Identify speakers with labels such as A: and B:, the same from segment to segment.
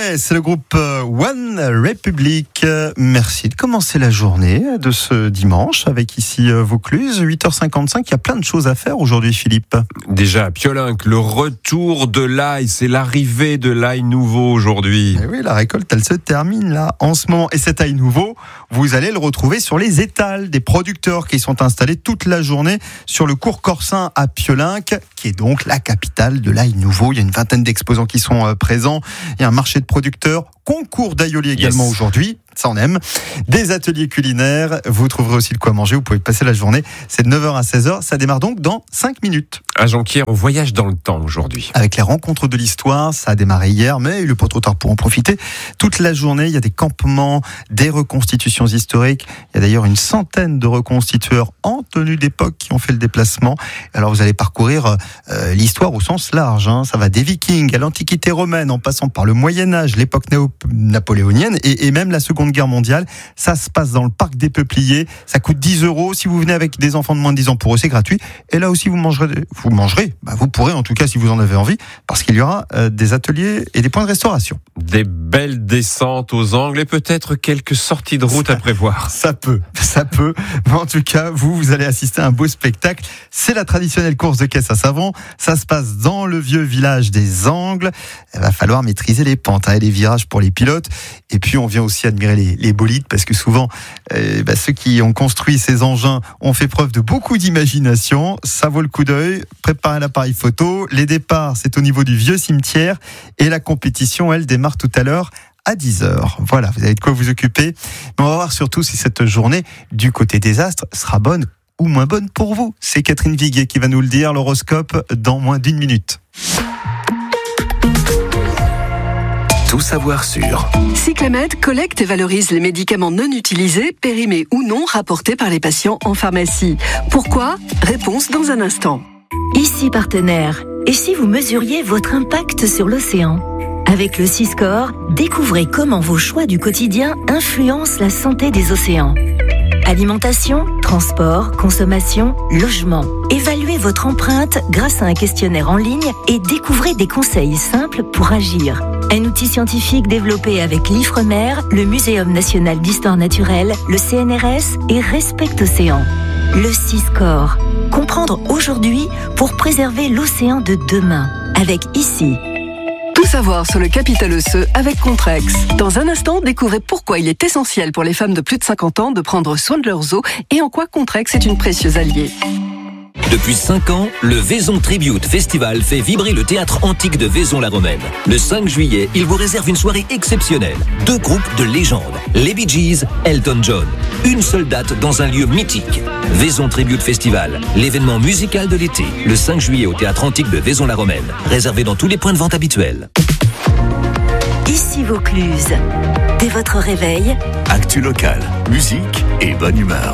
A: Ouais, c'est le groupe One Republic. Merci de commencer la journée de ce dimanche avec ici Vaucluse, 8h55. Il y a plein de choses à faire aujourd'hui, Philippe.
B: Déjà à Piolenc, le retour de l'ail, c'est l'arrivée de l'ail nouveau aujourd'hui.
A: Et oui, la récolte, elle se termine là en ce moment. Et cet ail nouveau, vous allez le retrouver sur les étals des producteurs qui sont installés toute la journée sur le cours Corsin à Piolenc, qui est donc la capitale de l'ail nouveau. Il y a une vingtaine d'exposants qui sont présents. Il y a un marché de producteurs, concours d'aïoli également aujourd'hui. Ça on aime. Des ateliers culinaires. Vous trouverez aussi de quoi manger. Vous pouvez passer la journée. C'est de 9h à 16h. Ça démarre donc dans 5 minutes.
B: À Jonquière, on voyage dans le temps aujourd'hui.
A: Avec les rencontres de l'histoire, ça a démarré hier, mais il n'est pas trop tard pour en profiter. Toute la journée, il y a des campements, des reconstitutions historiques. Il y a d'ailleurs une centaine de reconstitueurs en tenue d'époque qui ont fait le déplacement. Alors vous allez parcourir l'histoire au sens large. Ça va des Vikings à l'Antiquité romaine, en passant par le Moyen-Âge, l'époque napoléonienne et même la Seconde Guerre mondiale. Ça se passe dans le parc des Peupliers. Ça coûte 10 €. Si vous venez avec des enfants de moins de 10 ans, pour eux, c'est gratuit. Et là aussi, vous pourrez en tout cas si vous en avez envie, parce qu'il y aura des ateliers et des points de restauration.
B: Des belles descentes aux angles et peut-être quelques sorties de route à prévoir.
A: Ça peut. Mais en tout cas, vous allez assister à un beau spectacle. C'est la traditionnelle course de caisse à savon. Ça se passe dans le vieux village des Angles. Il va falloir maîtriser les pentes et les virages pour les pilotes. Et puis, on vient aussi admirer les bolides, parce que souvent, ceux qui ont construit ces engins ont fait preuve de beaucoup d'imagination. Ça vaut le coup d'œil. Préparez l'appareil photo. Les départs, c'est au niveau du vieux cimetière. Et la compétition, elle, démarre tout à l'heure à 10h. Voilà, vous avez de quoi vous occuper. Mais on va voir surtout si cette journée, du côté des astres, sera bonne ou moins bonne pour vous. C'est Catherine Viguier qui va nous le dire. L'horoscope dans moins d'1 minute.
C: Tout savoir sur
D: Cyclamed collecte et valorise les médicaments non utilisés, périmés ou non, rapportés par les patients en pharmacie. Pourquoi ? Réponse dans un instant.
E: Ici partenaire. Et si vous mesuriez votre impact sur l'océan ? Avec le Seascore, découvrez comment vos choix du quotidien influencent la santé des océans. Alimentation, transport, consommation, logement. Évaluez votre empreinte grâce à un questionnaire en ligne et découvrez des conseils simples pour agir. Un outil scientifique développé avec l'Ifremer, le Muséum national d'histoire naturelle, le CNRS et Respect Océan. Le Seascore. Comprendre aujourd'hui pour préserver l'océan de demain. Avec ICI.
D: Tout savoir sur le capital osseux avec Contrex. Dans un instant, découvrez pourquoi il est essentiel pour les femmes de plus de 50 ans de prendre soin de leurs os et en quoi Contrex est une précieuse alliée.
F: Depuis 5 ans, le Vaison Tribute Festival fait vibrer le théâtre antique de Vaison-la-Romaine. Le 5 juillet, il vous réserve une soirée exceptionnelle. 2 groupes de légende, les Bee Gees, Elton John. Une seule date dans un lieu mythique. Vaison Tribute Festival, l'événement musical de l'été. Le 5 juillet au théâtre antique de Vaison-la-Romaine. Réservé dans tous les points de vente habituels.
E: Ici Vaucluse. Dès votre réveil,
C: actu locale, musique et bonne humeur.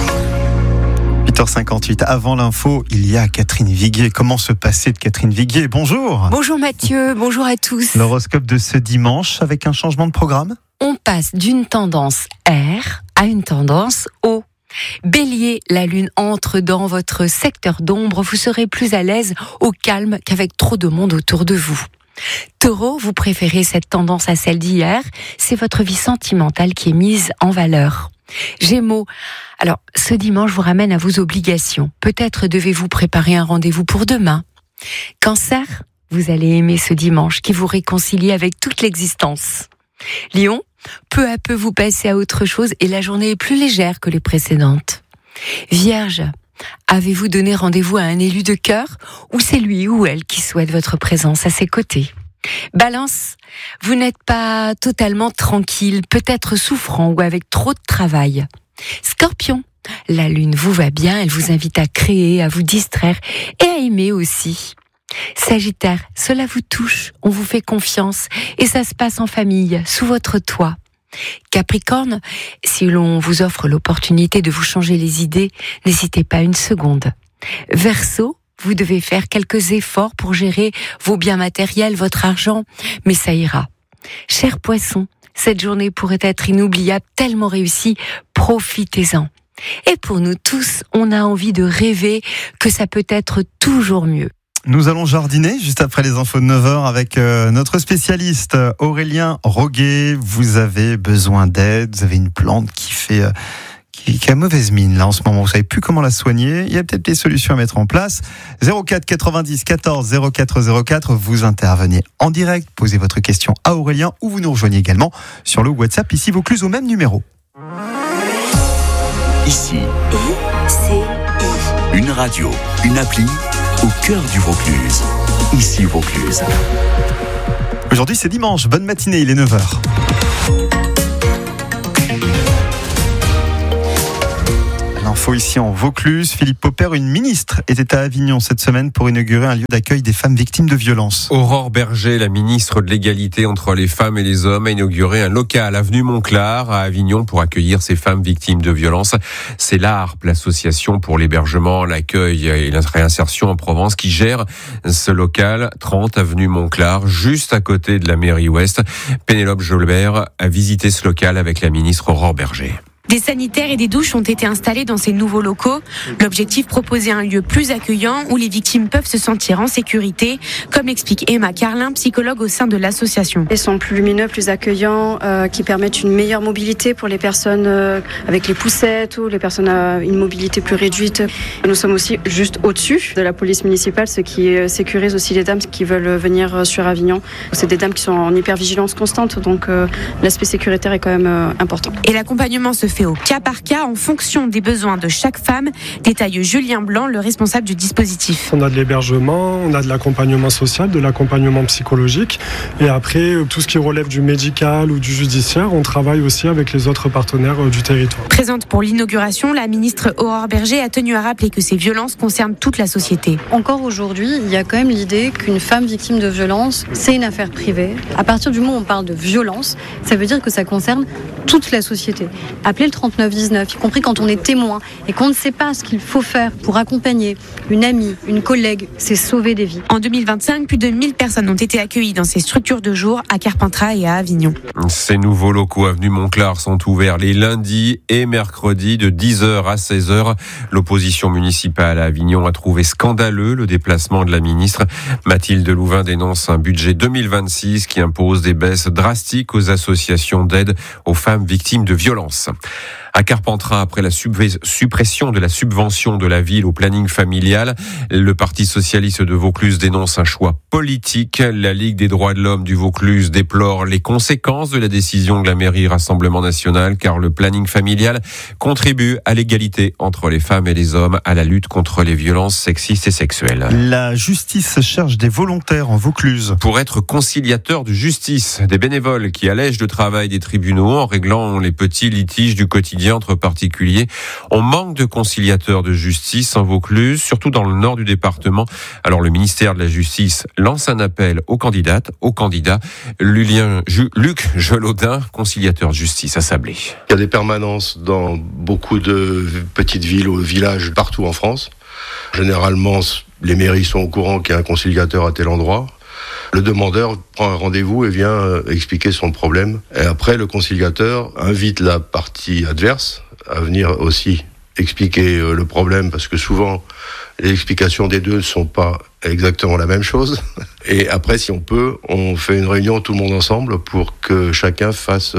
A: 8h58, avant l'info, il y a Catherine Viguier. Comment se passer de Catherine Viguier ? Bonjour.
G: Bonjour Mathieu, bonjour à tous.
A: L'horoscope de ce dimanche avec un changement de programme ?
G: On passe d'une tendance R à une tendance O. Bélier, la lune entre dans votre secteur d'ombre, vous serez plus à l'aise au calme qu'avec trop de monde autour de vous. Taureau, vous préférez cette tendance à celle d'hier, c'est votre vie sentimentale qui est mise en valeur. Gémeaux, alors ce dimanche vous ramène à vos obligations. Peut-être devez-vous préparer un rendez-vous pour demain. Cancer, vous allez aimer ce dimanche qui vous réconcilie avec toute l'existence. Lion, peu à peu vous passez à autre chose et la journée est plus légère que les précédentes. Vierge, avez-vous donné rendez-vous à un élu de cœur ou c'est lui ou elle qui souhaite votre présence à ses côtés ? Balance, vous n'êtes pas totalement tranquille, peut-être souffrant ou avec trop de travail. Scorpion, la lune vous va bien, elle vous invite à créer, à vous distraire et à aimer aussi. Sagittaire, cela vous touche, on vous fait confiance et ça se passe en famille, sous votre toit. Capricorne, si l'on vous offre l'opportunité de vous changer les idées, n'hésitez pas une seconde. Verseau, vous devez faire quelques efforts pour gérer vos biens matériels, votre argent, mais ça ira. Cher Poisson, cette journée pourrait être inoubliable, tellement réussie, profitez-en. Et pour nous tous, on a envie de rêver que ça peut être toujours mieux.
A: Nous allons jardiner juste après les infos de 9h avec notre spécialiste Aurélien Roguet. Vous avez besoin d'aide, vous avez une plante qui a mauvaise mine là en ce moment, vous savez plus comment la soigner, il y a peut-être des solutions à mettre en place. 04 90 14 04 04, vous intervenez en direct, posez votre question à Aurélien ou vous nous rejoignez également sur le WhatsApp ici Vaucluse au même numéro.
C: Ici, une radio, une appli au cœur du Vaucluse. Ici Vaucluse.
A: Aujourd'hui c'est dimanche, bonne matinée, il est 9h. L'info ici en Vaucluse, Philippe Popper, une ministre, était à Avignon cette semaine pour inaugurer un lieu d'accueil des femmes victimes de violences.
B: Aurore Berger, la ministre de l'égalité entre les femmes et les hommes, a inauguré un local avenue Montclar à Avignon pour accueillir ces femmes victimes de violences. C'est l'ARP, l'association pour l'hébergement, l'accueil et la réinsertion en Provence, qui gère ce local 30 avenue Montclar, juste à côté de la mairie ouest. Pénélope Jolbert a visité ce local avec la ministre Aurore Berger.
H: Des sanitaires et des douches ont été installés dans ces nouveaux locaux. L'objectif, proposer un lieu plus accueillant où les victimes peuvent se sentir en sécurité, comme l'explique Emma Carlin, psychologue au sein de l'association.
I: Ils sont plus lumineux, plus accueillants, qui permettent une meilleure mobilité pour les personnes avec les poussettes ou les personnes à une mobilité plus réduite. Nous sommes aussi juste au-dessus de la police municipale, ce qui sécurise aussi les dames qui veulent venir sur Avignon. C'est des dames qui sont en hypervigilance constante, donc l'aspect sécuritaire est quand même important.
H: Et l'accompagnement se fait au cas par cas en fonction des besoins de chaque femme, détaille Julien Blanc, le responsable du dispositif.
J: On a de l'hébergement, on a de l'accompagnement social, de l'accompagnement psychologique et après tout ce qui relève du médical ou du judiciaire, on travaille aussi avec les autres partenaires du territoire.
H: Présente pour l'inauguration, la ministre Aurore Berger a tenu à rappeler que ces violences concernent toute la société.
I: Encore aujourd'hui, il y a quand même l'idée qu'une femme victime de violence, c'est une affaire privée. À partir du moment où on parle de violence, ça veut dire que ça concerne toute la société. Appelez le 3919, y compris quand on est témoin et qu'on ne sait pas ce qu'il faut faire pour accompagner une amie, une collègue, c'est sauver des vies.
H: En 2025, plus de 1000 personnes ont été accueillies dans ces structures de jour à Carpentras et à Avignon.
B: Ces nouveaux locaux avenue Montclar sont ouverts les lundis et mercredis de 10h à 16h. L'opposition municipale à Avignon a trouvé scandaleux le déplacement de la ministre. Mathilde Louvain dénonce un budget 2026 qui impose des baisses drastiques aux associations d'aide aux femmes victimes de violences. À Carpentras, après la suppression de la subvention de la ville au planning familial, le Parti socialiste de Vaucluse dénonce un choix politique. La Ligue des droits de l'homme du Vaucluse déplore les conséquences de la décision de la mairie Rassemblement National, car le planning familial contribue à l'égalité entre les femmes et les hommes, à la lutte contre les violences sexistes et sexuelles.
A: La justice cherche des volontaires en Vaucluse.
B: Pour être conciliateur de justice, des bénévoles qui allègent le travail des tribunaux en réglant les petits litiges du quotidien entre particuliers. On manque de conciliateurs de justice en Vaucluse, surtout dans le nord du département. Alors le ministère de la Justice lance un appel aux candidates, aux candidats. Luc Gelodin, conciliateur de justice à Sablé.
K: Il y a des permanences dans beaucoup de petites villes ou villages partout en France. Généralement, les mairies sont au courant qu'il y a un conciliateur à tel endroit. Le demandeur prend un rendez-vous et vient expliquer son problème. Et après, le conciliateur invite la partie adverse à venir aussi expliquer le problème, parce que souvent, les explications des deux ne sont pas exactement la même chose. Et après, si on peut, on fait une réunion tout le monde ensemble pour que chacun fasse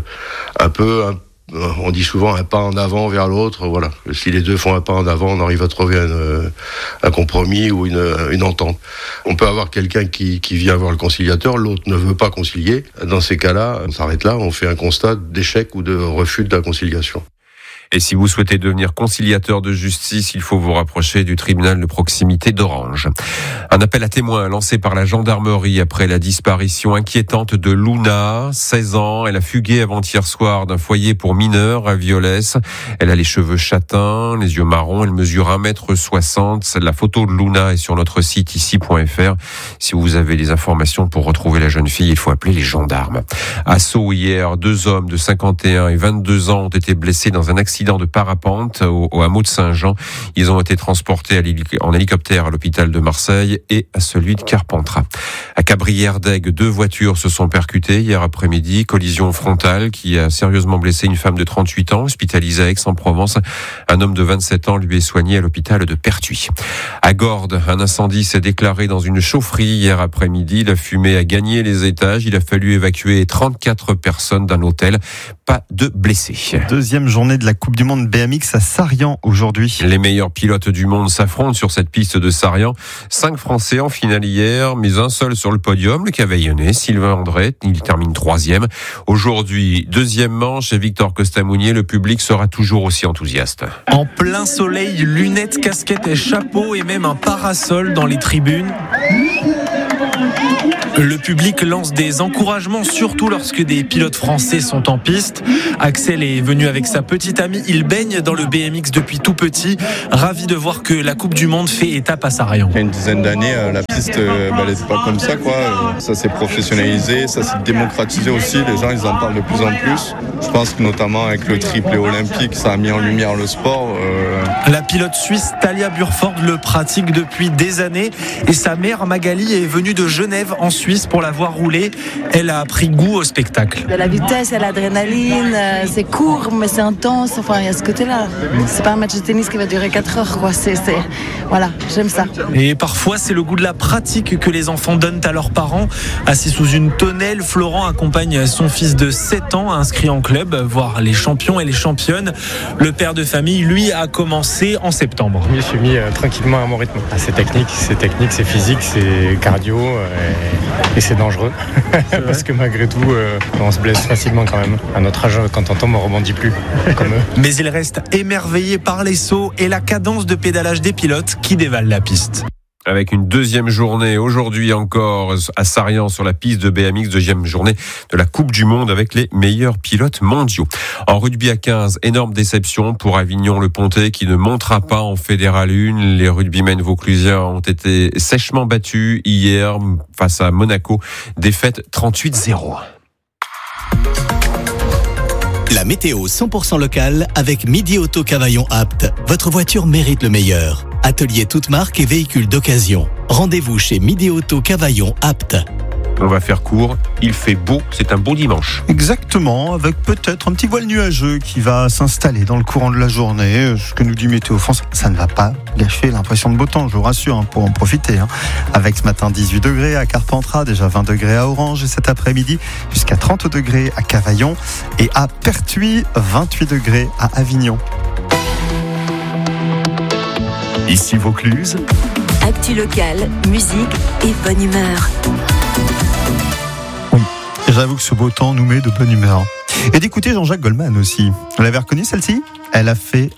K: on dit souvent un pas en avant vers l'autre, voilà. Si les deux font un pas en avant, on arrive à trouver un compromis ou une entente. On peut avoir quelqu'un qui vient voir le conciliateur, l'autre ne veut pas concilier. Dans ces cas-là, on s'arrête là, on fait un constat d'échec ou de refus de la conciliation.
B: Et si vous souhaitez devenir conciliateur de justice, il faut vous rapprocher du tribunal de proximité d'Orange. Un appel à témoins lancé par la gendarmerie après la disparition inquiétante de Luna, 16 ans. Elle a fugué avant-hier soir d'un foyer pour mineurs à Violès. Elle a les cheveux châtains, les yeux marrons. Elle mesure 1m60. La photo de Luna est sur notre site ici.fr. Si vous avez des informations pour retrouver la jeune fille, il faut appeler les gendarmes. À Sceaux hier, 2 hommes de 51 et 22 ans ont été blessés dans un accident accident de parapente au hameau de Saint-Jean. Ils ont été transportés en hélicoptère à l'hôpital de Marseille et à celui de Carpentras. À Cabrières-d'Aigues, 2 voitures se sont percutées hier après-midi. Collision frontale qui a sérieusement blessé une femme de 38 ans, hospitalisée à Aix-en-Provence. Un homme de 27 ans lui est soigné à l'hôpital de Pertuis. À Gordes, un incendie s'est déclaré dans une chaufferie hier après-midi. La fumée a gagné les étages. Il a fallu évacuer 34 personnes d'un hôtel. Pas de blessés.
A: Deuxième journée de la Coupe du Monde BMX à Sarrian aujourd'hui.
B: Les meilleurs pilotes du monde s'affrontent sur cette piste de Sarrian. 5 Français en finale hier, mais un seul sur le podium, le Cavaillonnais, Sylvain André. Il termine 3e. Aujourd'hui, 2e manche et Victor Costamounier. Le public sera toujours aussi enthousiaste.
L: En plein soleil, lunettes, casquettes et chapeaux et même un parasol dans les tribunes. Le public lance des encouragements, surtout lorsque des pilotes français sont en piste. Axel est venu avec sa petite amie. Il baigne dans le BMX depuis tout petit. Ravi de voir que la Coupe du Monde fait étape à Sarrian.
M: Il y a une dizaine d'années, la piste, elle n'était pas comme ça, quoi. Ça s'est professionnalisé, ça s'est démocratisé aussi. Les gens, ils en parlent de plus en plus. Je pense que notamment avec le triplé olympique, ça a mis en lumière le sport.
L: La pilote suisse Talia Burford le pratique depuis des années et sa mère Magali est venue de Genève en Suisse pour la voir rouler. Elle a pris goût au spectacle.
N: Il y a la vitesse, il y a l'adrénaline, c'est court mais c'est intense, enfin il y a ce côté-là. C'est pas un match de tennis qui va durer 4 heures, quoi. Voilà, j'aime ça.
L: Et parfois c'est le goût de la pratique que les enfants donnent à leurs parents. Assis sous une tonnelle, Florent accompagne son fils de 7 ans inscrit en club, voir les champions et les championnes. Le père de famille, lui, a commencé en septembre.
O: Je me suis mis tranquillement à mon rythme. C'est technique, c'est physique, c'est cardio et c'est dangereux. Parce que malgré tout, on se blesse facilement quand même. À notre âge, quand on tombe, on rebondit plus comme eux.
L: Mais il reste émerveillé par les sauts et la cadence de pédalage des pilotes qui dévalent la piste.
B: Avec une deuxième journée aujourd'hui encore à Sarrian sur la piste de BMX, deuxième journée de la Coupe du Monde avec les meilleurs pilotes mondiaux. En rugby à 15, énorme déception pour Avignon-le-Pontet qui ne montera pas en Fédéral 1. Les rugbymen vauclusiens ont été sèchement battus hier face à Monaco. Défaite 38-0.
P: La météo 100% locale avec Midi Auto Cavaillon Apt. Votre voiture mérite le meilleur. Atelier toute marque et véhicules d'occasion. Rendez-vous chez Midi Auto Cavaillon Apt.
B: On va faire court, il fait beau, c'est un beau dimanche.
A: Exactement, avec peut-être un petit voile nuageux qui va s'installer dans le courant de la journée. Ce que nous dit Météo France, ça ne va pas gâcher l'impression de beau temps, je vous rassure, pour en profiter. Avec ce matin 18 degrés à Carpentras, déjà 20 degrés à Orange et cet après-midi jusqu'à 30 degrés à Cavaillon et à Pertuis, 28 degrés à Avignon.
C: Ici Vaucluse.
E: Actu locale, musique et bonne humeur.
A: Oui, j'avoue que ce beau temps nous met de bonne humeur. Et d'écouter Jean-Jacques Goldman aussi. Vous l'avez reconnu celle-ci ? Elle a fait